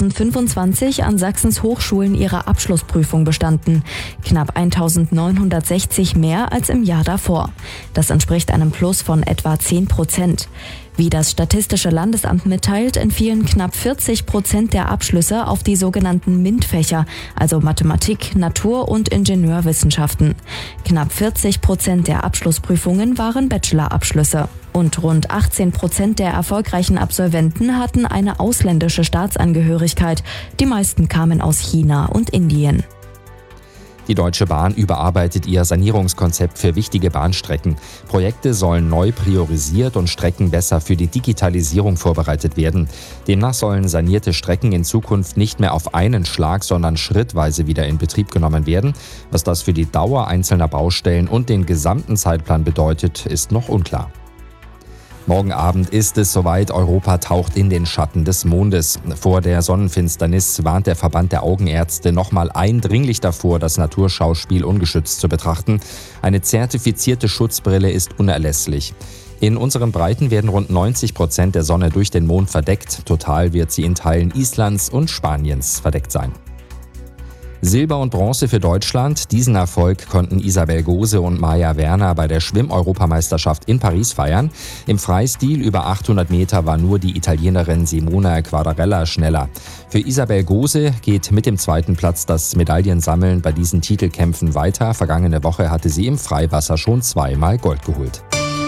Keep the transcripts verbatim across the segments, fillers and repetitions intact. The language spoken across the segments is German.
zweitausendfünfundzwanzig an Sachsens Hochschulen ihre Abschlussprüfung bestanden. Knapp eintausendneunhundertsechzig mehr als im Jahr davor. Das entspricht einem Plus von etwa zehn Prozent. Wie das Statistische Landesamt mitteilt, entfielen knapp vierzig Prozent der Abschlüsse auf die sogenannten MINT-Fächer, also Mathematik, Natur- und Ingenieurwissenschaften. Knapp vierzig Prozent der Abschlussprüfungen waren Bachelorabschlüsse. Und rund achtzehn Prozent der erfolgreichen Absolventen hatten eine ausländische Staatsangehörigkeit. Die meisten kamen aus China und Indien. Die Deutsche Bahn überarbeitet ihr Sanierungskonzept für wichtige Bahnstrecken. Projekte sollen neu priorisiert und Strecken besser für die Digitalisierung vorbereitet werden. Demnach sollen sanierte Strecken in Zukunft nicht mehr auf einen Schlag, sondern schrittweise wieder in Betrieb genommen werden. Was das für die Dauer einzelner Baustellen und den gesamten Zeitplan bedeutet, ist noch unklar. Morgen Abend ist es soweit, Europa taucht in den Schatten des Mondes. Vor der Sonnenfinsternis warnt der Verband der Augenärzte nochmal eindringlich davor, das Naturschauspiel ungeschützt zu betrachten. Eine zertifizierte Schutzbrille ist unerlässlich. In unseren Breiten werden rund neunzig Prozent der Sonne durch den Mond verdeckt. Total wird sie in Teilen Islands und Spaniens verdeckt sein. Silber und Bronze für Deutschland. Diesen Erfolg konnten Isabel Gose und Maja Werner bei der Schwimm-Europameisterschaft in Paris feiern. Im Freistil über achthundert Meter war nur die Italienerin Simona Quadarella schneller. Für Isabel Gose geht mit dem zweiten Platz das Medaillensammeln bei diesen Titelkämpfen weiter. Vergangene Woche hatte sie im Freiwasser schon zweimal Gold geholt.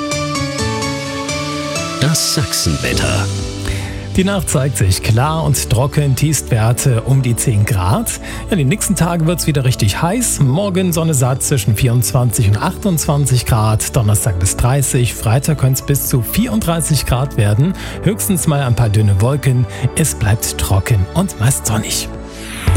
Das Sachsenwetter. Die Nacht zeigt sich klar und trocken, Tiefstwerte um die zehn Grad. Ja, die nächsten Tage wird es wieder richtig heiß. Morgen Sonne satt zwischen vierundzwanzig und achtundzwanzig Grad. Donnerstag bis dreißig, Freitag könnte es bis zu vierunddreißig Grad werden. Höchstens mal ein paar dünne Wolken. Es bleibt trocken und meist sonnig.